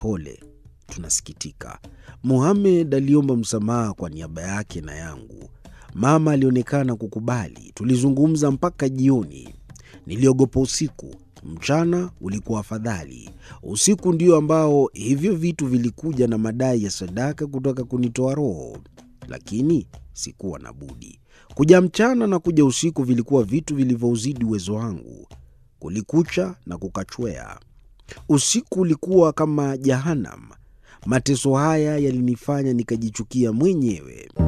Pole, tunasikitika. Mohamed aliomba msamaha kwa niaba yake na yangu. Mama alionekana kukubali. Tulizungumza mpaka jioni. Niliogopa usiku. Mchana ulikuwa afadhali. Usiku ndio ambao hivyo vitu vilikuja na madai ya sadaka kutoka kunitoa roho. Lakini sikuwa na budi. Kuja mchana na kuja usiku vilikuwa vitu vilivyouzidi uwezo wangu. Kulikucha na kukachwea. Usiku ulikuwa kama Jahannam. Mateso haya yalinifanya nikajichukia mwenyewe.